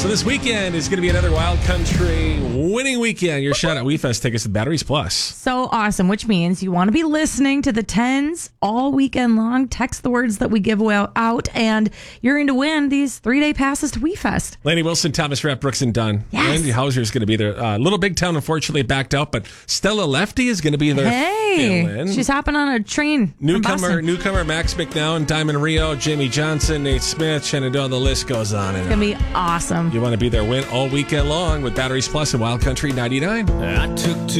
So this weekend is going to be another Wild Country winning weekend. Your shot at WeFest tickets to Batteries Plus. So awesome, which means you want to be listening to the 10s all weekend long. Text the words that we give out, and you're going to win these 3-day passes to WeFest. Laney Wilson, Thomas Rapp, Brooks and Dunn. Yes. Randy Hauser is going to be there. Little Big Town, unfortunately, backed out, but Stella Lefty is going to be there. Hey, she's hopping on a train. Newcomer Max McNown, Diamond Rio, Jamie Johnson, Nate Smith, Shenandoah. The list goes on. It's going to be awesome. You want to be there, win all weekend long with Batteries Plus and Wild Country 99. I took